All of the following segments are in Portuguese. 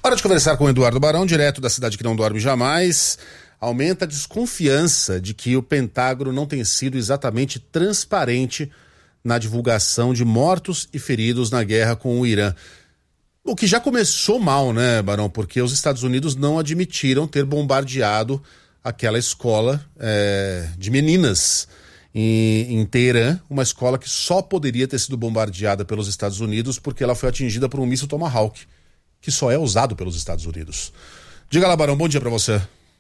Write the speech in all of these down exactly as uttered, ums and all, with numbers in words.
Hora de conversar com o Eduardo Barão, direto da cidade que não dorme jamais. Aumenta a desconfiança de que o Pentágono não tem sido exatamente transparente na divulgação de mortos e feridos na guerra com o Irã. O que já começou mal, né, Barão? Porque os Estados Unidos não admitiram ter bombardeado aquela escola é, de meninas em, em Teherã, uma escola que só poderia ter sido bombardeada pelos Estados Unidos porque ela foi atingida por um míssil Tomahawk, que só é usado pelos Estados Unidos. Diga lá, Barão, bom dia para você.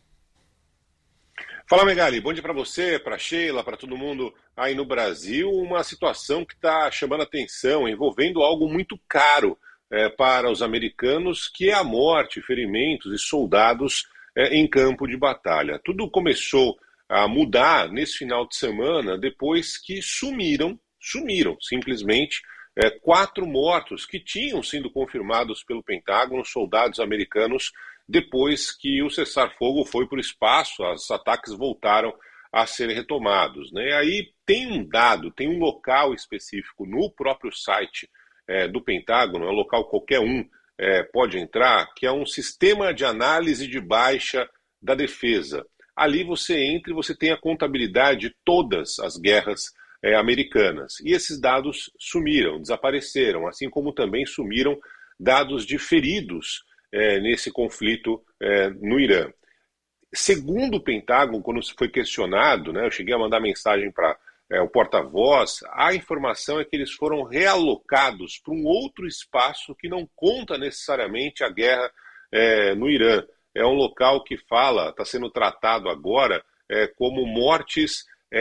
Fala, Megali, bom dia para você, para Sheila, para todo mundo aí no Brasil. Uma situação que está chamando atenção, envolvendo algo muito caro é, para os americanos, que é a morte, ferimentos e soldados é, em campo de batalha. Tudo começou a mudar nesse final de semana, depois que sumiram, sumiram simplesmente, É, quatro mortos que tinham sido confirmados pelo Pentágono, soldados americanos, depois que o cessar-fogo foi para o espaço, os ataques voltaram a ser retomados, né? Aí tem um dado, tem um local específico no próprio site é, do Pentágono, é um local qualquer um é, pode entrar, que é um sistema de análise de baixa da defesa. Ali você entra e você tem a contabilidade de todas as guerras É, americanas. E esses dados sumiram, desapareceram, assim como também sumiram dados de feridos é, nesse conflito é, no Irã. Segundo o Pentágono, quando foi questionado, né, eu cheguei a mandar mensagem para é, o porta-voz, a informação é que eles foram realocados para um outro espaço que não conta necessariamente a guerra é, no Irã. É um local que fala, está sendo tratado agora é, como mortes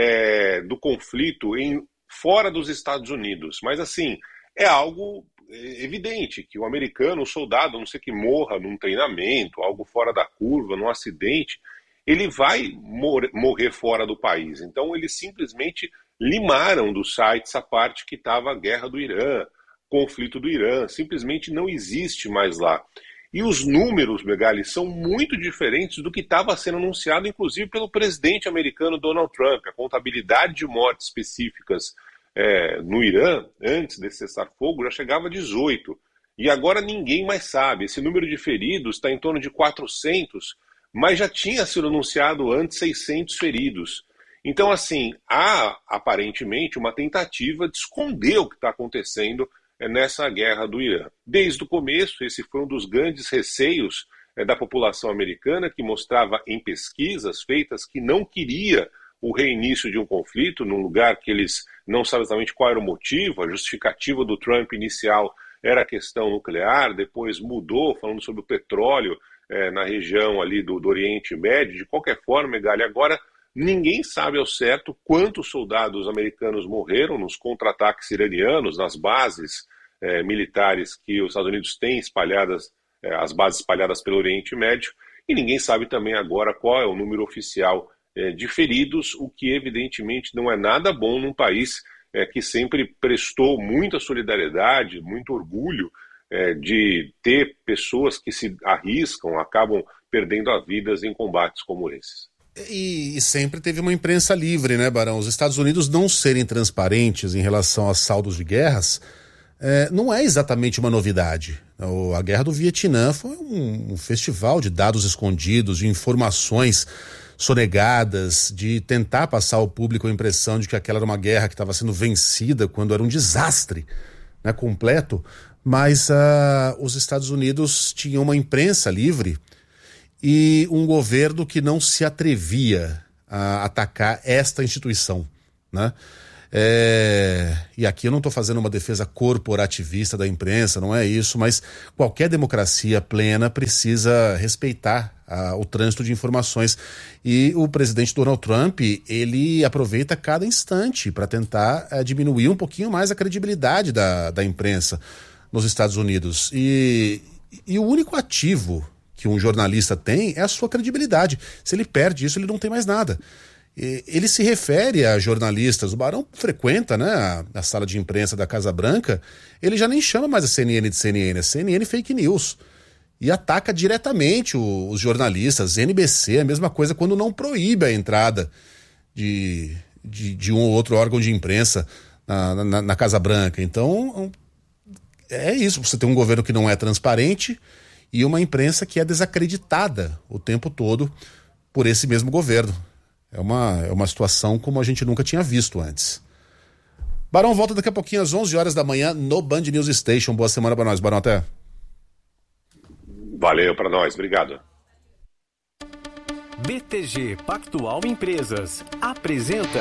É, do conflito em, fora dos Estados Unidos. Mas, assim, é algo evidente que o americano, o soldado, a não ser que morra num treinamento, algo fora da curva, num acidente, ele vai mor- morrer fora do país. Então, eles simplesmente limaram dos sites a parte que estava a guerra do Irã, conflito do Irã, simplesmente não existe mais lá. E os números, Megali, são muito diferentes do que estava sendo anunciado, inclusive pelo presidente americano Donald Trump. A contabilidade de mortes específicas é, no Irã, antes desse cessar-fogo, já chegava a dezoito. E agora ninguém mais sabe. Esse número de feridos está em torno de quatrocentos, mas já tinha sido anunciado antes seiscentos feridos. Então, assim, há aparentemente uma tentativa de esconder o que está acontecendo nessa guerra do Irã. Desde o começo, esse foi um dos grandes receios é, da população americana, que mostrava em pesquisas feitas que não queria o reinício de um conflito num lugar que eles não sabem exatamente qual era o motivo. A justificativa do Trump inicial era a questão nuclear, depois mudou, falando sobre o petróleo é, na região ali do, do Oriente Médio. De qualquer forma, Megali, agora ninguém sabe ao certo quantos soldados americanos morreram nos contra-ataques iranianos, nas bases eh, militares que os Estados Unidos têm espalhadas, eh, as bases espalhadas pelo Oriente Médio, e ninguém sabe também agora qual é o número oficial eh, de feridos, o que evidentemente não é nada bom num país eh, que sempre prestou muita solidariedade, muito orgulho eh, de ter pessoas que se arriscam, acabam perdendo as vidas em combates como esses. E, e sempre teve uma imprensa livre, né, Barão? Os Estados Unidos não serem transparentes em relação aos saldos de guerras é, não é exatamente uma novidade. O, a Guerra do Vietnã foi um, um festival de dados escondidos, de informações sonegadas, de tentar passar ao público a impressão de que aquela era uma guerra que estava sendo vencida quando era um desastre, né, completo. Mas uh, os Estados Unidos tinham uma imprensa livre e um governo que não se atrevia a atacar esta instituição, né? É, e aqui eu não estou fazendo uma defesa corporativista da imprensa, não é isso, mas qualquer democracia plena precisa respeitar a, o trânsito de informações. E o presidente Donald Trump, ele aproveita cada instante para tentar é, diminuir um pouquinho mais a credibilidade da, da imprensa nos Estados Unidos. E, e o único ativo que um jornalista tem é a sua credibilidade. Se ele perde isso, ele não tem mais nada. Ele se refere a jornalistas, o Barão frequenta, né, a, a sala de imprensa da Casa Branca, ele já nem chama mais a C N N de C N N, é C N N Fake News. E ataca diretamente o, os jornalistas, N B C, a mesma coisa quando não proíbe a entrada de, de, de um ou outro órgão de imprensa na, na, na Casa Branca. Então, é isso, você tem um governo que não é transparente e uma imprensa que é desacreditada o tempo todo por esse mesmo governo. É uma, é uma situação como a gente nunca tinha visto antes. Barão volta daqui a pouquinho às onze horas da manhã no Band News Station. Boa semana para nós, Barão, até. Valeu para nós, obrigado. B T G Pactual Empresas apresenta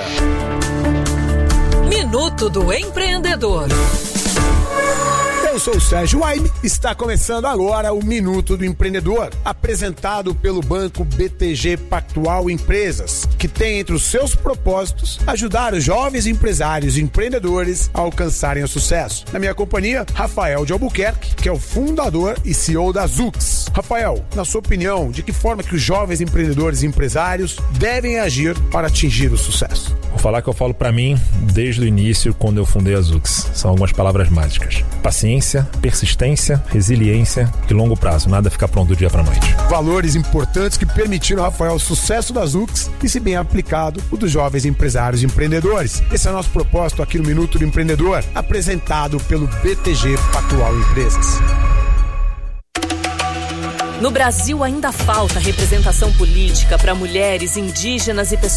Minuto do Empreendedor. Eu sou o Sérgio Waime, está começando agora o Minuto do Empreendedor, apresentado pelo Banco B T G Pactual Empresas, que tem entre os seus propósitos ajudar os jovens empresários e empreendedores a alcançarem o sucesso. Na minha companhia, Rafael de Albuquerque, que é o fundador e C E O da Zux. Rafael, na sua opinião, de que forma que os jovens empreendedores e empresários devem agir para atingir o sucesso? Vou falar que eu falo para mim desde o início, quando eu fundei a Zux. São algumas palavras mágicas. Paciência, persistência, resiliência e longo prazo. Nada fica pronto do dia para noite. Valores importantes que permitiram ao Rafael o sucesso da Zux e, se bem aplicado, o dos jovens empresários e empreendedores. Esse é o nosso propósito aqui no Minuto do Empreendedor, apresentado pelo B T G Pactual Empresas. No Brasil ainda falta representação política para mulheres, indígenas e pessoas